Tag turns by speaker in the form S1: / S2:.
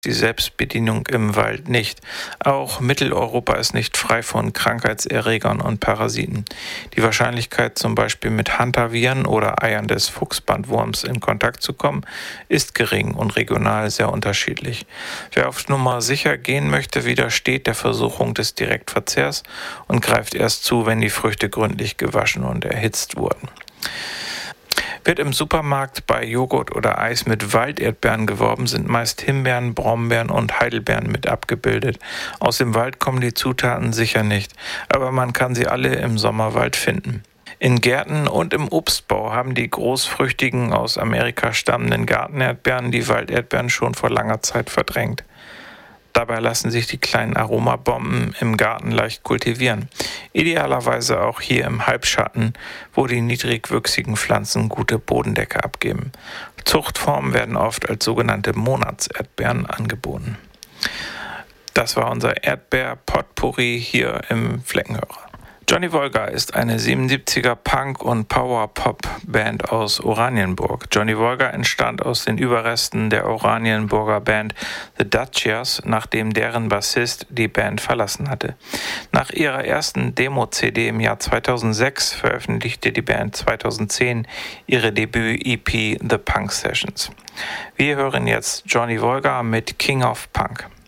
S1: die Selbstbedienung im Wald nicht. Auch Mitteleuropa ist nicht frei von Krankheitserregern und Parasiten. Die Wahrscheinlichkeit, zum Beispiel mit Hantaviren oder Eiern des Fuchsbandwurms in Kontakt zu kommen, ist gering und regional sehr unterschiedlich. Wer auf Nummer sicher gehen möchte, widersteht der Versuchung des Direktverzehrs und greift erst zu, wenn die Früchte gründlich gewaschen und erhitzt wurden. Wird im Supermarkt bei Joghurt oder Eis mit Walderdbeeren geworben, sind meist Himbeeren, Brombeeren und Heidelbeeren mit abgebildet. Aus dem Wald kommen die Zutaten sicher nicht, aber man kann sie alle im Sommerwald finden. In Gärten und im Obstbau haben die großfrüchtigen, aus Amerika stammenden Gartenerdbeeren die Walderdbeeren schon vor langer Zeit verdrängt. Dabei lassen sich die kleinen Aromabomben im Garten leicht kultivieren. Idealerweise auch hier im Halbschatten, wo die niedrigwüchsigen Pflanzen gute Bodendecke abgeben. Zuchtformen werden oft als sogenannte Monatserdbeeren angeboten. Das war unser Erdbeer-Potpourri hier im Fleckenhörer. Johnny Wolga ist eine 77er Punk- und Power-Pop-Band aus Oranienburg. Johnny Wolga entstand aus den Überresten der Oranienburger Band The Dacias, nachdem deren Bassist die Band verlassen hatte. Nach ihrer ersten Demo-CD im Jahr 2006 veröffentlichte die Band 2010 ihre Debüt-EP The Punk Sessions. Wir hören jetzt Johnny Wolga mit King of Punk.